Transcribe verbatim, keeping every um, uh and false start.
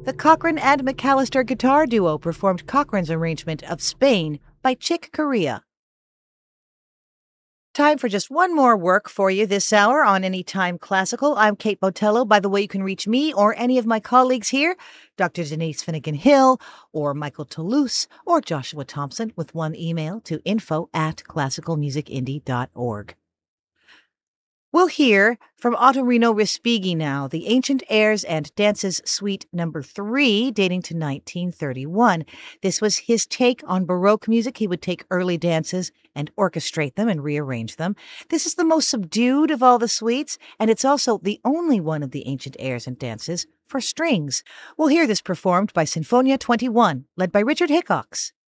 The Cochran and McAllister guitar duo performed Cochran's arrangement of Spain by Chick Corea. Time for just one more work for you this hour on Anytime Classical. I'm Kate Botello. By the way, you can reach me or any of my colleagues here, Doctor Denise Finnegan-Hill, or Michael Toulouse, or Joshua Thompson, with one email to info at classicalmusicindie dot org. We'll hear from Ottorino Respighi now, the Ancient Airs and Dances Suite number three, dating to nineteen thirty-one. This was his take on Baroque music. He would take early dances and orchestrate them and rearrange them. This is the most subdued of all the suites, and it's also the only one of the Ancient Airs and Dances for strings. We'll hear this performed by Sinfonia twenty-one, led by Richard Hickox.